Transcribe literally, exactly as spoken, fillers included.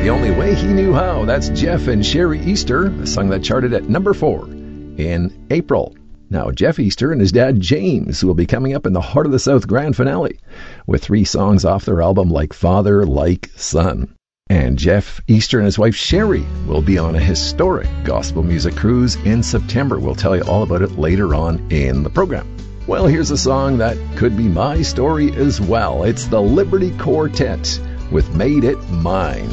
The Only Way He Knew How. That's Jeff and Sherry Easter, a song that charted at number four in April. Now, Jeff Easter and his dad James will be coming up in the Heart of the South grand finale with three songs off their album Like Father, Like Son. And Jeff Easter and his wife Sherry will be on a historic gospel music cruise in September. We'll tell you all about it later on in the program. Well, here's a song that could be my story as well. It's the Liberty Quartet with Made It Mine.